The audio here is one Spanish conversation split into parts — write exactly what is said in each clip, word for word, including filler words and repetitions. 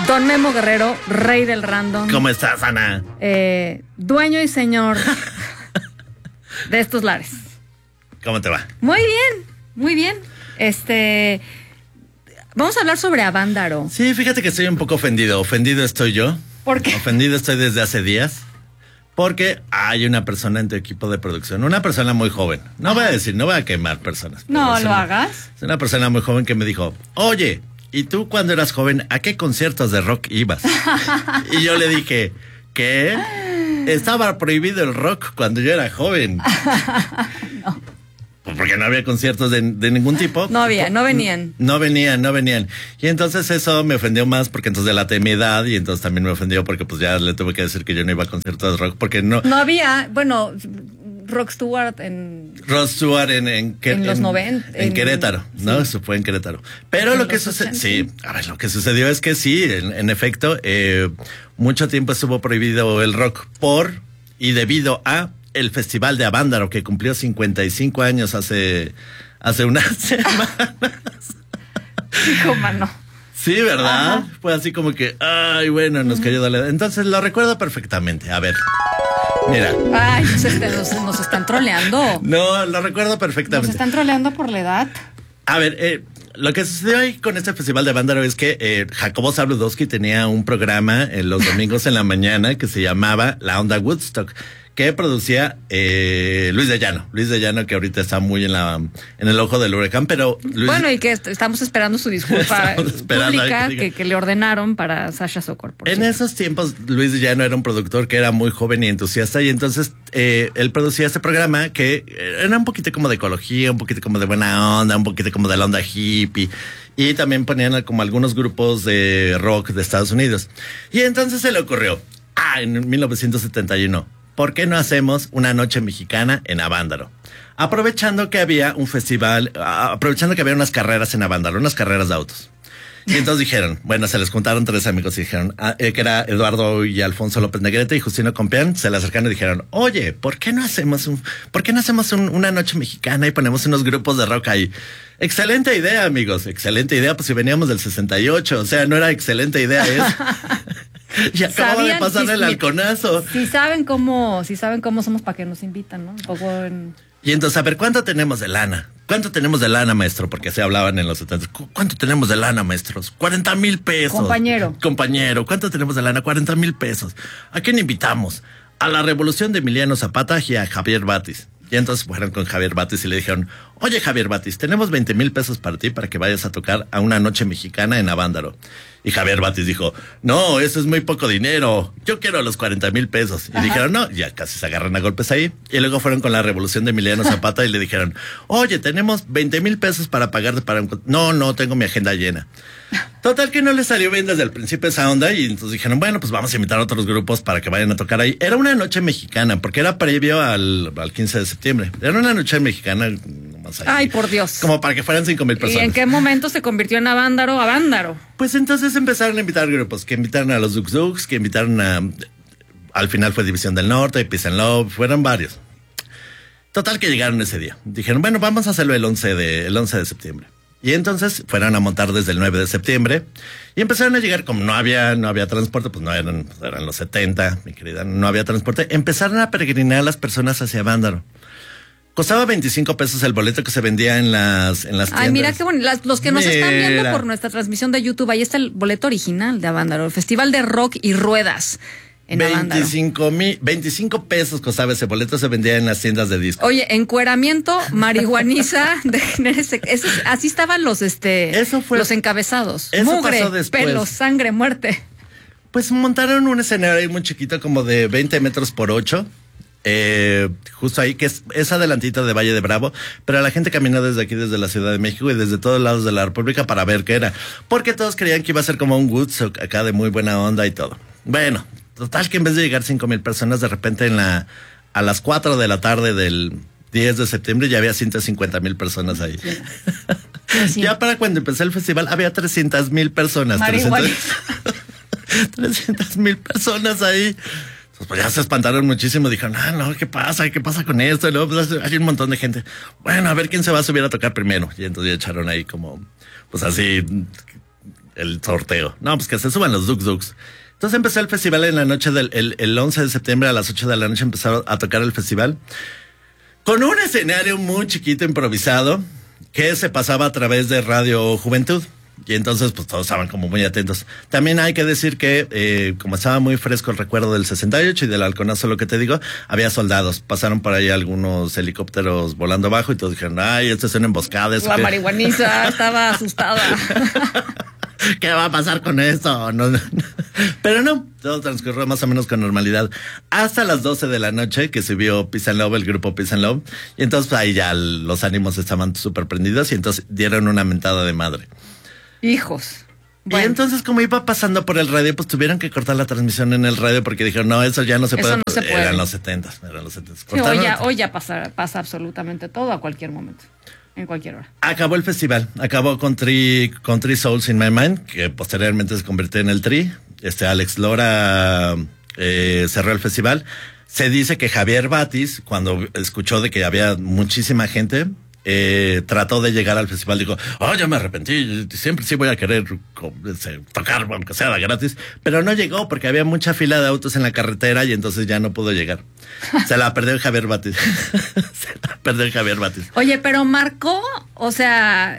Don Memo Guerrero, rey del random. ¿Cómo estás, Ana? Eh, dueño y señor de estos lares. ¿Cómo te va? Muy bien, muy bien. Este, vamos a hablar sobre Avándaro. Sí, fíjate que estoy un poco ofendido. Ofendido estoy yo. ¿Por qué? Ofendido estoy desde hace días. Porque hay una persona en tu equipo de producción, una persona muy joven. No Ajá. voy a decir, no voy a quemar personas. No lo una, hagas. Es una persona muy joven que me dijo, oye, ¿y tú cuando eras joven a qué conciertos de rock ibas? Y yo le dije, ¿qué? Estaba prohibido el rock cuando yo era joven. No. Porque no había conciertos de, de ningún tipo. No había, no venían. No venían, no venían. Y entonces eso me ofendió más porque entonces delaté mi edad y entonces también me ofendió porque pues ya le tuve que decir que yo no iba a conciertos de rock porque no... No había, bueno, Rock Stewart en... Rock Stewart en... En, en los noventa. En, en Querétaro, ¿no? Sí. Eso fue en Querétaro. Pero en lo que sucedió... Sí, a ver, lo que sucedió es que sí, en, en efecto, eh, mucho tiempo estuvo prohibido el rock por y debido a... el Festival de Avándaro, que cumplió cincuenta y cinco años hace, hace unas semanas. Hijo, mano. Sí, ¿verdad? Ajá. Fue así como que, ay, bueno, nos uh-huh. cayó de la... Entonces lo recuerdo perfectamente. A ver, mira. Ay, nos, nos, nos están troleando. No, lo recuerdo perfectamente. Nos están troleando por la edad. A ver, eh, lo que sucedió ahí con este Festival de Avándaro es que eh, Jacobo Zabludowski tenía un programa en los domingos en la mañana que se llamaba La Onda Woodstock, que producía eh, Luis de Llano. Luis de Llano, que ahorita está muy en la en el ojo del huracán, pero... Luis... Bueno, y que est estamos esperando su disculpa pública que, que, que le ordenaron para Sasha Sokol. En cierto. Esos tiempos, Luis de Llano era un productor que era muy joven y entusiasta, y entonces eh, él producía este programa que era un poquito como de ecología, un poquito como de buena onda, un poquito como de la onda hippie, y también ponían como algunos grupos de rock de Estados Unidos. Y entonces se le ocurrió, ah, en mil novecientos setenta y uno... ¿por qué no hacemos una noche mexicana en Avándaro? Aprovechando que había un festival, aprovechando que había unas carreras en Avándaro, unas carreras de autos. Y entonces dijeron, bueno, se les juntaron tres amigos y dijeron, ah, eh, que era Eduardo y Alfonso López Negrete y Justino Compeán, se le acercaron y dijeron, oye, ¿por qué no hacemos un, por qué no hacemos un, una noche mexicana y ponemos unos grupos de rock ahí? Excelente idea, amigos, excelente idea, pues si veníamos del sesenta y ocho, o sea, no era excelente idea eso. Y acababa de pasarle si, el halconazo. Si saben cómo, si saben cómo somos, para que nos invitan, ¿no? Un poco en... Y entonces, a ver, ¿cuánto tenemos de lana? ¿Cuánto tenemos de lana, maestro? Porque así hablaban en los setenta. ¿Cuánto tenemos de lana, maestros? cuarenta mil pesos. Compañero. Compañero, ¿cuánto tenemos de lana? cuarenta mil pesos. ¿A quién invitamos? A la revolución de Emiliano Zapata y a Javier Batis. Y entonces fueron con Javier Batis y le dijeron, oye, Javier Batis, tenemos veinte mil pesos para ti para que vayas a tocar a una noche mexicana en Avándaro. Y Javier Batis dijo, no, eso es muy poco dinero, yo quiero los cuarenta mil pesos. Y Ajá. dijeron, no, ya casi se agarran a golpes ahí. Y luego fueron con la revolución de Emiliano Zapata y le dijeron, oye, tenemos veinte mil pesos para pagarte para un... No, no, tengo mi agenda llena. Total que no les salió bien desde el principio esa onda y entonces dijeron, bueno, pues vamos a invitar a otros grupos para que vayan a tocar ahí. Era una noche mexicana, porque era previo al, al quince de septiembre. Era una noche mexicana. Más allá, ay, por Dios. Como para que fueran cinco mil personas. ¿Y en qué momento se convirtió en Avándaro Avándaro? Pues entonces empezaron a invitar grupos, que invitaron a los Dux Dux, que invitaron a... Al final fue División del Norte, Peace and Love, fueron varios. Total que llegaron ese día. Dijeron, bueno, vamos a hacerlo el once de, el once de septiembre. Y entonces fueron a montar desde el nueve de septiembre y empezaron a llegar, como no había, no había transporte, pues no eran, pues eran los setenta, mi querida, no había transporte. Empezaron a peregrinar a las personas hacia Avándaro. Costaba veinticinco pesos el boleto que se vendía en las, en las tiendas. Ay, mira qué bueno. Las, los que nos mira. están viendo por nuestra transmisión de YouTube, ahí está el boleto original de Avándaro, el Festival de Rock y Ruedas. En veinticinco mil, veinticinco pesos costaba ese boleto, se vendía en las tiendas de discos. Oye, encueramiento, marihuaniza, de, ese, ese, así estaban los este eso fue, los encabezados. Eso Mugre, pasó después. pelos, sangre, muerte. Pues montaron un escenario ahí muy chiquito, como de veinte metros por ocho. Eh, justo ahí, que es, es adelantito de Valle de Bravo, pero la gente caminó desde aquí, desde la Ciudad de México y desde todos lados de la República para ver qué era, porque todos creían que iba a ser como un Woodstock acá de muy buena onda y todo. Bueno, total que en vez de llegar cinco mil personas, de repente en la a las cuatro de la tarde del diez de septiembre ya había ciento cincuenta mil personas ahí. Sí. Sí. Ya para cuando empecé el festival había trescientas mil personas. trescientas mil personas ahí. Pues ya se espantaron muchísimo, dijeron, ah, no, ¿qué pasa? ¿Qué pasa con esto? No, pues hay un montón de gente. Bueno, a ver quién se va a subir a tocar primero. Y entonces ya echaron ahí como, pues así, el sorteo. No, pues que se suban los Duk Duks. Entonces empezó el festival en la noche del el, el once de septiembre a las ocho de la noche empezaron a tocar el festival con un escenario muy chiquito improvisado que se pasaba a través de Radio Juventud. Y entonces, pues todos estaban como muy atentos. También hay que decir que, eh, como estaba muy fresco el recuerdo del sesenta y ocho y del halconazo, lo que te digo, había soldados. Pasaron por ahí algunos helicópteros volando abajo y todos dijeron, ay, esto es una emboscada. La que... marihuaniza estaba asustada. ¿Qué va a pasar con esto? No, no. Pero no, todo transcurrió más o menos con normalidad. Hasta las doce de la noche que se vio Peace and Love, el grupo Peace and Love. Y entonces pues, ahí ya los ánimos estaban súper prendidos y entonces dieron una mentada de madre. Hijos. Bueno. Y entonces, como iba pasando por el radio, pues tuvieron que cortar la transmisión en el radio porque dijeron, no, eso ya no se eso puede. No se puede. Eran los setentas, eran los setentas. Sí, hoy ya, hoy ya pasa, pasa absolutamente todo a cualquier momento, en cualquier hora. Acabó el festival, acabó con Three, con Three Souls in My Mind, que posteriormente se convirtió en el Tri. Este Alex Lora eh, cerró el festival. Se dice que Javier Batis, cuando escuchó de que había muchísima gente, Eh, trató de llegar al festival, dijo, oh, ya me arrepentí, siempre sí voy a querer tocar, aunque sea de gratis, pero no llegó porque había mucha fila de autos en la carretera y entonces ya no pudo llegar. Se la perdió el Javier Batis. Se la perdió el Javier Batis. Oye, pero marcó, o sea,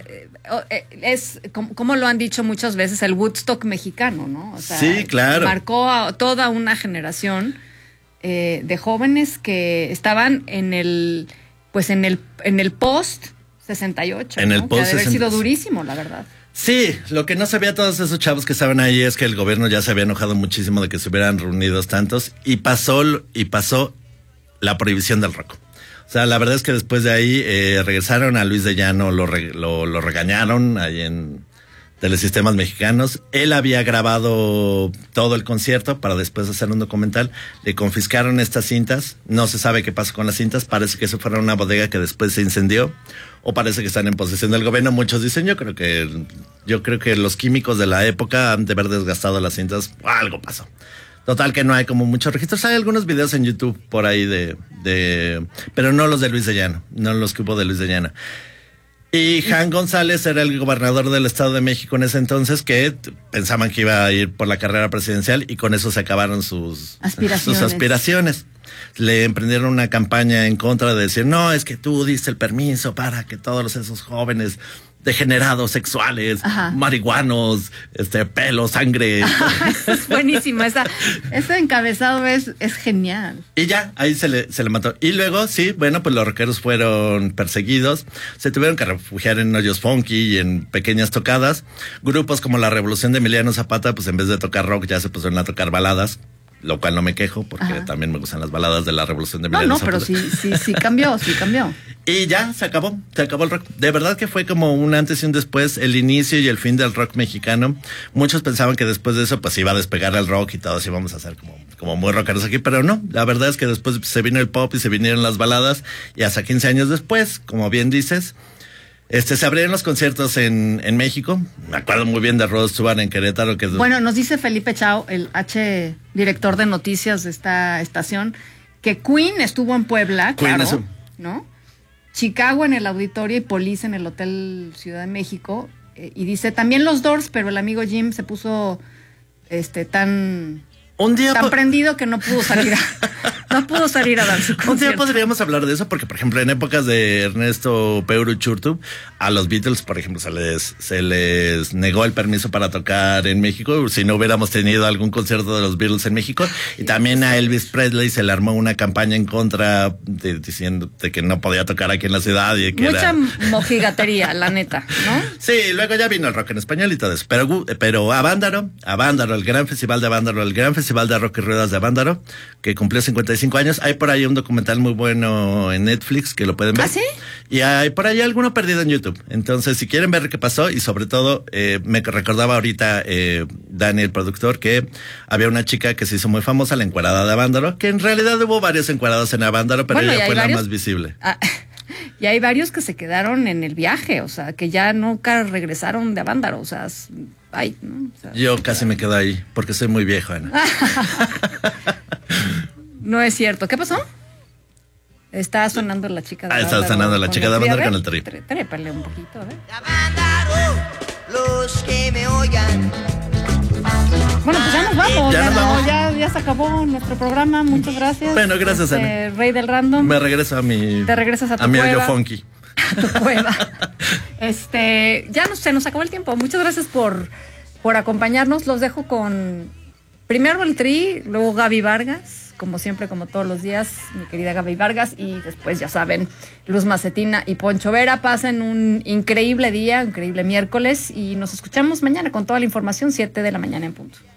es como, como lo han dicho muchas veces, el Woodstock mexicano, ¿no? O sea, sí, claro. Marcó a toda una generación eh, de jóvenes que estaban en el... Pues en el en el post sesenta y ocho, en ¿no? el post que ha de haber sido durísimo, la verdad. Sí, lo que no sabía todos esos chavos que estaban ahí es que el gobierno ya se había enojado muchísimo de que se hubieran reunidos tantos y pasó y pasó la prohibición del rock. O sea, la verdad es que después de ahí eh, regresaron a Luis de Llano, lo, re, lo, lo regañaron ahí en Telesistemas Mexicanos. Él había grabado todo el concierto para después hacer un documental. Le confiscaron estas cintas. No se sabe qué pasó con las cintas. Parece que eso fue una bodega que después se incendió. O parece que están en posesión del gobierno. Muchos dicen, yo creo que yo creo que los químicos de la época han de haber desgastado las cintas. Algo pasó. Total que no hay como muchos registros. Hay algunos videos en YouTube por ahí de... de pero no los de Luis de Llano. No los que hubo de Luis de Llano. Y Jan González era el gobernador del Estado de México en ese entonces, que pensaban que iba a ir por la carrera presidencial y con eso se acabaron sus aspiraciones. sus aspiraciones. Le emprendieron una campaña en contra de decir, no, es que tú diste el permiso para que todos esos jóvenes degenerados sexuales, ajá, marihuanos, este, pelo, sangre. Ajá, es buenísimo, esa, ese encabezado es, es genial. Y ya, ahí se le, se le mató. Y luego, sí, bueno, pues los rockeros fueron perseguidos, se tuvieron que refugiar en hoyos funky y en pequeñas tocadas. Grupos como la Revolución de Emiliano Zapata, pues en vez de tocar rock ya se pusieron a tocar baladas, lo cual no me quejo, porque ajá, también me gustan las baladas de la Revolución de Emiliano Zapata. No, no, pero sí, sí, sí cambió, sí cambió. Y ya, se acabó, se acabó el rock. De verdad que fue como un antes y un después, el inicio y el fin del rock mexicano. Muchos pensaban que después de eso pues iba a despegar el rock y todos íbamos a ser como, como muy rockeros aquí, pero no. La verdad es que después se vino el pop y se vinieron las baladas y hasta quince años después, como bien dices, este se abrieron los conciertos en, en México. Me acuerdo muy bien de Rod Stewart en Querétaro. Que bueno, nos dice Felipe Chao, el H director de noticias de esta estación, que Queen estuvo en Puebla, Queen claro, es un... ¿no? Chicago en el Auditorio y Police en el Hotel Ciudad de México. Eh, y dice, también los Doors, pero el amigo Jim se puso este tan... Un día tan prendido que no pudo salir a, no pudo salir a dar su concierto. Un día podríamos hablar de eso porque, por ejemplo, en épocas de Ernesto Peuru Churtu, a los Beatles, por ejemplo, se les se les negó el permiso para tocar en México si no hubiéramos tenido algún concierto de los Beatles en México. Y también a Elvis Presley se le armó una campaña en contra de, diciendo de que no podía tocar aquí en la ciudad. Y que mucha era... mojigatería, la neta, ¿no? Sí, luego ya vino el rock en español y todo eso. Pero, pero Avándaro, Avándaro, el gran festival de Avándaro, el gran festival Festival de Rock y Ruedas de Avándaro, que cumplió cincuenta y cinco años. Hay por ahí un documental muy bueno en Netflix que lo pueden ver. ¿Ah, sí? Y hay por ahí alguno perdido en YouTube. Entonces, si quieren ver qué pasó, y sobre todo, eh, me recordaba ahorita eh, Dani, el productor, que había una chica que se hizo muy famosa, la encuerada de Avándaro, que en realidad hubo varios encuerados en Avándaro, pero bueno, ella fue varios... la más visible. Ah. Y hay varios que se quedaron en el viaje, o sea, que ya nunca regresaron de Avándaro, o sea, ay, ¿no? O sea, yo casi me quedo ahí, porque soy muy viejo, Ana. No es cierto. ¿Qué pasó? Está sonando la chica de Ah, está sonando la chica de Avándaro con el tri. Trépale un poquito, a ver. los que me oigan. Bueno, pues ya nos vamos. Ya Ya, nos no, vamos. ya, ya se acabó nuestro programa. Muchas gracias. Bueno, gracias, Este, Ana. Rey del Random. Me regreso a mi. Te regresas a tu a mi hoyo cueva. funky. A tu cueva. Este, ya no, se nos acabó el tiempo. Muchas gracias por, por acompañarnos. Los dejo con primero el Tri, luego Gaby Vargas, como siempre, como todos los días, mi querida Gaby Vargas, y después, ya saben, Luz Macetina y Poncho Vera. Pasen un increíble día, un increíble miércoles, y nos escuchamos mañana con toda la información, siete de la mañana en punto.